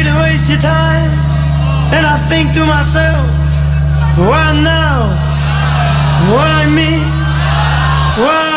here to waste your time. And I think to myself, why now? Why me? Why